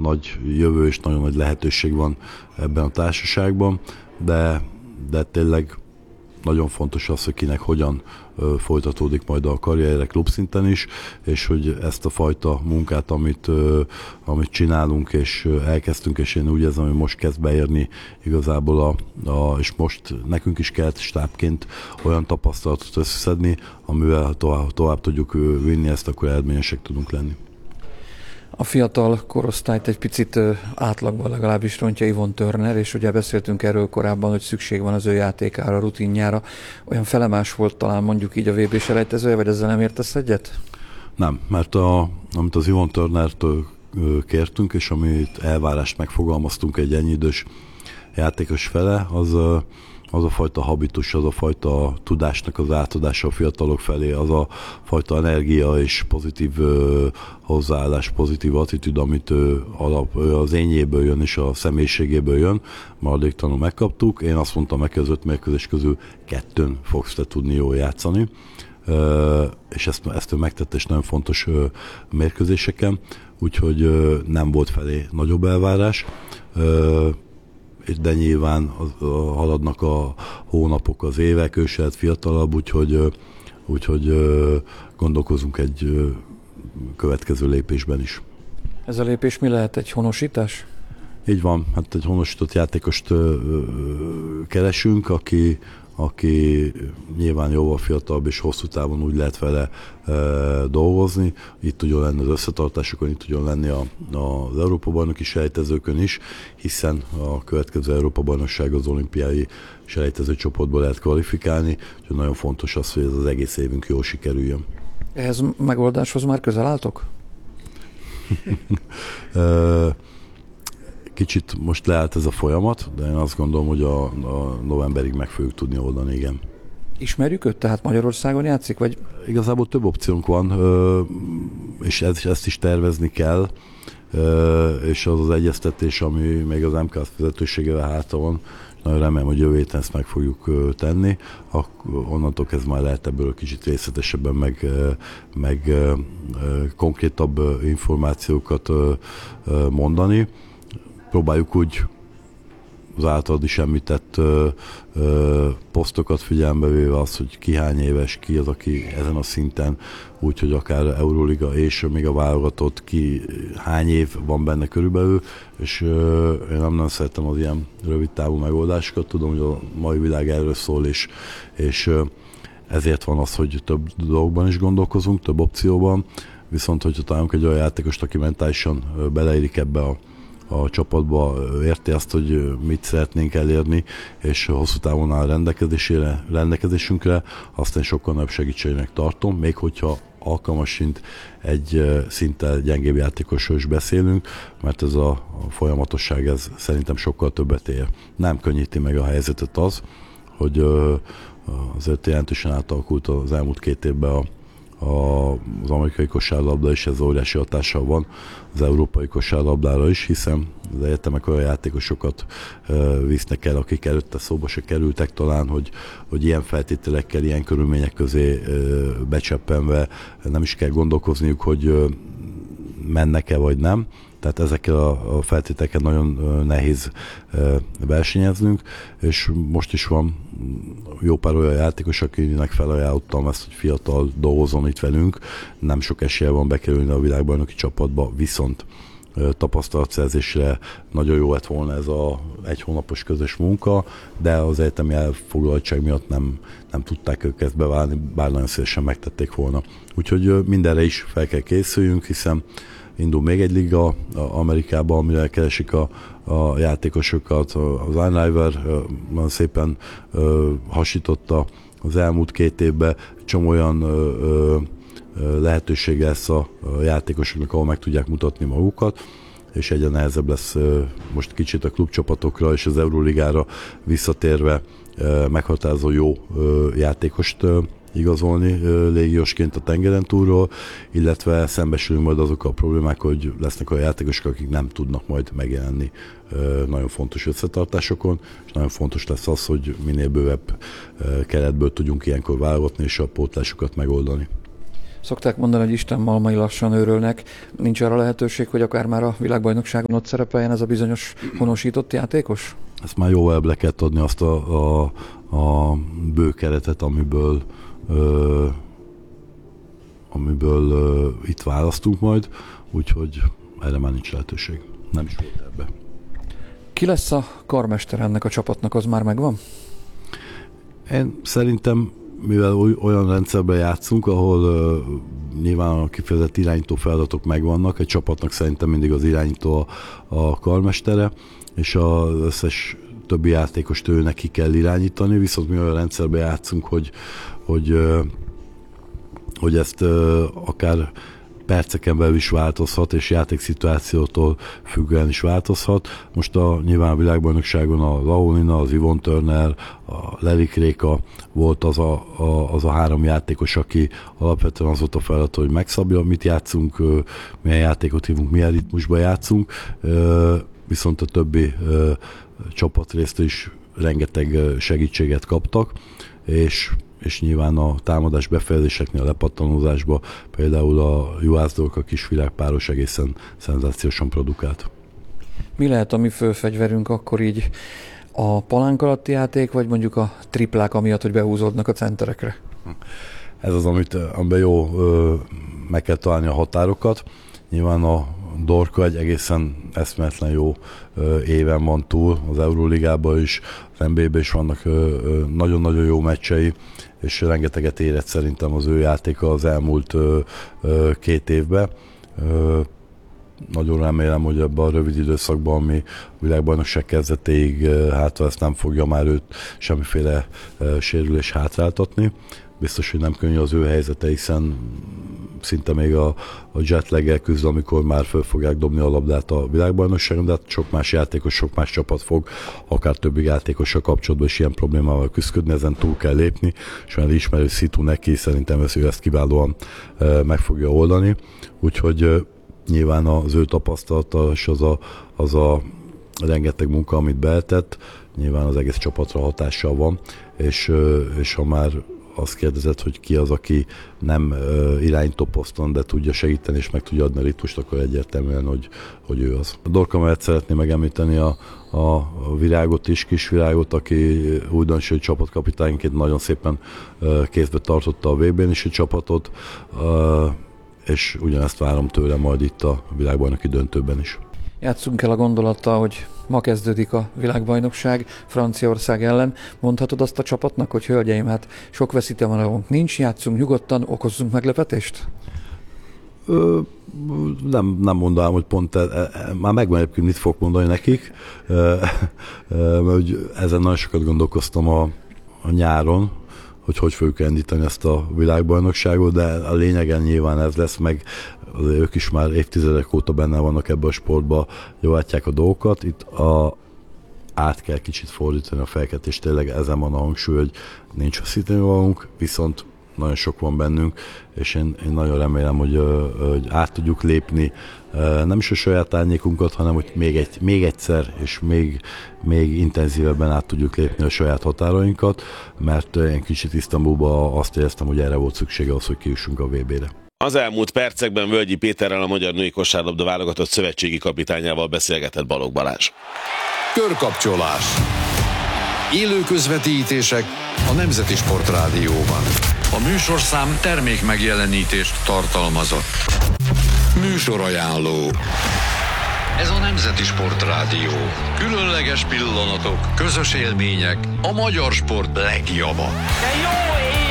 nagy jövő és nagyon nagy lehetőség van ebben a társaságban, de tényleg nagyon fontos az, hogy kinek hogyan folytatódik majd a karrierje klubszinten is, és hogy ezt a fajta munkát, amit csinálunk és elkezdtünk, és én úgy érzem, hogy most kezd beérni igazából és most nekünk is kell stábként olyan tapasztalatot összeszedni, amivel tovább tudjuk vinni ezt, akkor eredményesek tudunk lenni. A fiatal korosztályt egy picit átlagban legalábbis rontja Yvonne Turner, és ugye beszéltünk erről korábban, hogy szükség van az ő játékára, rutinjára. Olyan felemás volt talán mondjuk így a VB-s elejtezője, vagy ezzel nem értesz egyet? Nem, mert amit az Yvonne Turnertől kértünk, és amit elvárást megfogalmaztunk egy ennyi idős játékos fele, az a fajta habitus, az a fajta tudásnak az átadása a fiatalok felé, az a fajta energia és pozitív hozzáállás, pozitív attitűd, amit az ényéből jön és a személyiségéből jön, maradéktalanul megkaptuk. Én azt mondtam, meg az 5 mérkőzés közül 2-n fogsz te tudni jól játszani, és ezt ő megtette, és nagyon fontos mérkőzéseken, úgyhogy nem volt felé nagyobb elvárás, de nyilván haladnak a hónapok, az évek, ő se lett fiatalabb, úgyhogy gondolkozunk egy következő lépésben is. Ez a lépés mi lehet, egy honosítás? Így van, hát egy honosított játékost keresünk, aki nyilván jóval fiatalabb és hosszú távon úgy lehet vele dolgozni. Itt tudjon lenni az összetartásokon, itt tudjon lenni az Európa-bajnoki selejtezőkön is, hiszen a következő Európa-bajnokság az olimpiai selejtező csoportból lehet kvalifikálni, úgyhogy nagyon fontos az, hogy ez az egész évünk jól sikerüljön. Ehhez megoldáshoz már közel álltok? Kicsit most leállt ez a folyamat, de én azt gondolom, hogy a novemberig meg fogjuk tudni oldani, igen. Ismerjük őt? Tehát Magyarországon játszik? Vagy? Igazából több opciónk van, és ezt is tervezni kell, és az az egyeztetés, ami még az MKS vezetőségével hátra van, nagyon remélem, hogy jövő héten ezt meg fogjuk tenni, onnantól kezdve már lehet ebből kicsit részletesebben meg konkrétabb információkat mondani. Próbáljuk úgy az általad is említett posztokat figyelembe véve az, hogy ki hány éves, ki az, aki ezen a szinten, úgyhogy akár Euróliga és még a válogatott, ki hány év van benne körülbelül, és én nem szeretem az ilyen rövid távú megoldásokat, tudom, hogy a mai világ erről szól, és ezért van az, hogy több dolgokban is gondolkozunk, több opcióban, viszont hogyha találunk egy olyan játékost, aki mentálisan beleérik ebbe a csapatba, érti azt, hogy mit szeretnénk elérni, és hosszú távon áll rendelkezésünkre, aztán sokkal nagyobb segítségnek tartom, még hogyha alkalmasint egy szinttel gyengébb játékosról is beszélünk, mert ez a folyamatosság ez szerintem sokkal többet ér. Nem könnyíti meg a helyzetet az, hogy azért jelentősen átalakult az elmúlt 2 évben az amerikai kosárlabda, és ez óriási hatással van az európai kosárlabdára is, hiszen az egyetemek olyan játékosokat visznek el, akik előtte szóba se kerültek talán, hogy ilyen feltételekkel, ilyen körülmények közé becseppenve nem is kell gondolkozniuk, hogy mennek-e vagy nem. Tehát ezekkel a feltételekkel nagyon nehéz versenyeznünk, és most is van jó pár olyan játékos, akinek felajánlottam ezt, hogy fiatal dolgozzon itt velünk. Nem sok esélye van bekerülni a világbajnoki csapatba, viszont tapasztalatszerzésre nagyon jó lett volna ez a 1 hónapos közös munka, de az egyetemi elfoglaltság miatt nem tudták ők ezt beválni, bár nagyon szívesen megtették volna. Úgyhogy mindenre is fel kell készüljünk, hiszen indul még egy liga Amerikában, amire keresik a játékosokat. Az Einliver szépen hasította az elmúlt 2 évben, csomó olyan lehetősége lesz a játékosoknak, ahol meg tudják mutatni magukat, és egyre nehezebb lesz most kicsit a klubcsapatokra és az Euróligára visszatérve meghatározó jó játékost igazolni légiósként a tengeren túlról, illetve szembesülünk majd azok a problémák, hogy lesznek olyan játékosok, akik nem tudnak majd megjelenni nagyon fontos összetartásokon, és nagyon fontos lesz az, hogy minél bővebb keretből tudjunk ilyenkor válogatni és a pótlásokat megoldani. Szokták mondani, hogy Isten malmai lassan őrölnek. Nincs arra lehetőség, hogy akár már a világbajnokságon ott szerepeljen ez a bizonyos honosított játékos? Ezt már jóval le kell adni azt a bő keretet, amiből itt választunk majd, úgyhogy erre már nincs lehetőség. Nem is volt ebbe. Ki lesz a karmester ennek a csapatnak, az már megvan? Én szerintem, mivel olyan rendszerben játszunk, ahol nyilván a kifejezett irányító feladatok megvannak, egy csapatnak szerintem mindig az irányító a karmestere, és az összes többi játékost ő neki kell irányítani, viszont mi olyan rendszerben játszunk, hogy ezt akár perceken belül is változhat, és játékszituációtól függően is változhat. Most nyilván a világbajnokságon a Laulina, az Yvonne Turner, a Lelik Réka volt az a három játékos, aki alapvetően az volt a feladat, hogy megszabja, mit játszunk, milyen játékot hívunk, milyen ritmusban játszunk, viszont a többi csapatrészt is rengeteg segítséget kaptak, és nyilván a támadás befejezéseknél, a lepattanózásban például a Juhász Dorka kisvilágpáros egészen szenzációsan produkált. Mi lehet a mi főfegyverünk akkor így a palánk alatti játék, vagy mondjuk a triplák amiatt, hogy behúzódnak a centerekre? Ez az, amiben jó meg kell találni a határokat. Nyilván a Dorka egy egészen eszméletlen jó éven van túl, az Euróligában is, az NBA-ben is vannak nagyon-nagyon jó meccsei, és rengeteget érett szerintem az ő játéka az elmúlt 2 évben. Nagyon remélem, hogy ebben a rövid időszakban, ami a világbajnokság kezdetéig, hát ezt nem fogja már őt semmiféle sérülés hátráltatni. Biztos, hogy nem könnyű az ő helyzete, hiszen szinte még a jetlaggel küzd, amikor már föl fogják dobni a labdát a világbajnokságon, de hát sok más játékos, sok más csapat fog, akár többi játékossal kapcsolatban is ilyen problémával küzdködni, ezen túl kell lépni, és olyan ismerő szitu neki, szerintem ő ezt kiválóan meg fogja oldani, úgyhogy nyilván az ő tapasztalata és az a rengeteg munka, amit beeltett, nyilván az egész csapatra hatással van, és ha már azt kérdezett, hogy ki az, aki nem irányító poszton, de tudja segíteni és meg tudja adni a ritmust, akkor egyértelműen, hogy ő az. A Dorka mellett szeretném megemlíteni a Virágot is, Kisvirágot, aki újdonsült csapatkapitányként nagyon szépen kézbe tartotta a VB-n is a csapatot, és ugyanezt várom tőle majd itt a világbajnoki döntőben is. Játsszunk el a gondolattal, hogy ma kezdődik a világbajnokság Franciaország ellen. Mondhatod azt a csapatnak, hogy hölgyeim, hát sok veszítevanagunk nincs, játszunk nyugodtan, okozzunk meglepetést? Nem mondanám, hogy pont már megvan egyébként, mit fogok mondani nekik, mert ezen nagyon sokat gondolkoztam a nyáron, hogy fogjuk elindítani ezt a világbajnokságot, de a lényegen nyilván ez lesz, meg ők is már évtizedek óta benne vannak ebben a sportban, jól látják a dolgokat. Itt át kell kicsit fordítani a fejeket, és tényleg ezen van a hangsúly, hogy nincs veszíteni valunk, viszont nagyon sok van bennünk, és én nagyon remélem, hogy át tudjuk lépni nem is a saját árnyékunkat, hanem hogy még egyszer és még intenzívebben át tudjuk lépni a saját határainkat, mert én kicsit Isztambulban azt éreztem, hogy erre volt szüksége az, hogy kijussunk a VB-re. Az elmúlt percekben Völgyi Péterrel, a magyar női kosárlabda válogatott szövetségi kapitányával beszélgetett Balogh Balázs. Körkapcsolás. Élő közvetítések a Nemzeti Sportrádióban. A műsorszám termék megjelenítést tartalmazott. Műsorajánló. Ez a Nemzeti Sportrádió. Különleges pillanatok, közös élmények, a magyar sport legjava. De jó